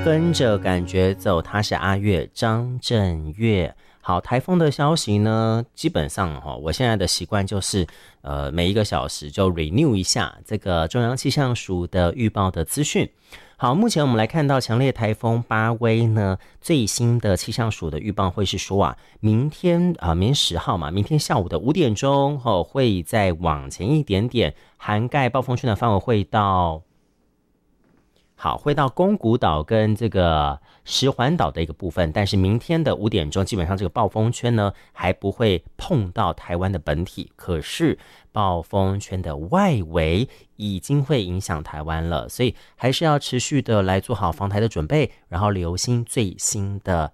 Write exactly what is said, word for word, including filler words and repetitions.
跟着感觉走，他是阿月张震岳。好，台风的消息呢，基本上哈、哦，我现在的习惯就是，呃，每一个小时就 renew 一下这个中央气象署的预报的资讯。好，目前我们来看到强烈台风巴威呢，最新的气象署的预报会是说啊，明天啊、呃，明天十号嘛，明天下午的五点钟哦，会再往前一点点，涵盖暴风圈的范围会到。好，会到宫古岛跟这个石环岛的一个部分，但是明天的五点钟，基本上这个暴风圈呢还不会碰到台湾的本体，可是暴风圈的外围已经会影响台湾了，所以还是要持续的来做好防台的准备，然后留心最新的